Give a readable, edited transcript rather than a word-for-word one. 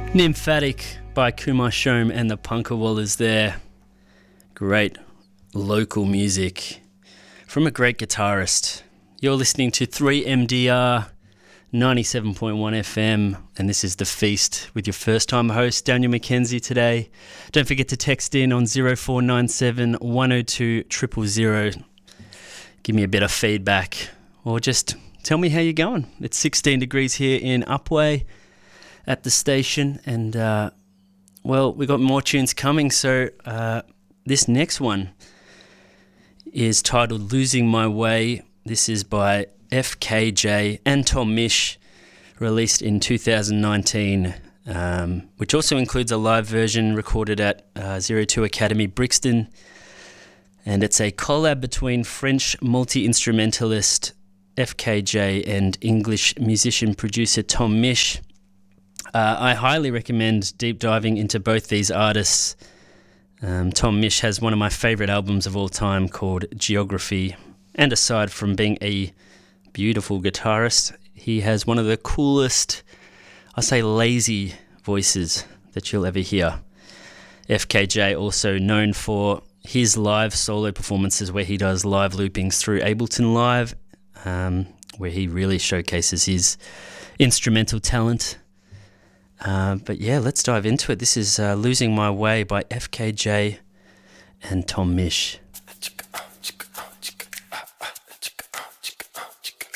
Nymphatic by Kumar Shome and the Punkawallahs there. Great local music from a great guitarist. You're listening to 3MDR 97.1 FM, and this is The Feast with your first time host, Daniel McKenzie today. Don't forget to text in on 0497 102 000. Give me a bit of feedback or just tell me how you're going. It's 16 degrees here in Upwey at the station, and well, we got more tunes coming. So this next one is titled Losing My Way. This is by FKJ and Tom Misch, released in 2019, which also includes a live version recorded at 02 Academy Brixton, and it's a collab between French multi-instrumentalist FKJ and English musician-producer Tom Misch. I highly recommend deep diving into both these artists. Tom Misch has one of my favourite albums of all time called Geography, and aside from being a beautiful guitarist, he has one of the coolest, I say lazy voices that you'll ever hear. FKJ also known for his live solo performances where he does live loopings through Ableton Live, where he really showcases his instrumental talent. But yeah, let's dive into it. This is Losing My Way by FKJ and Tom Misch.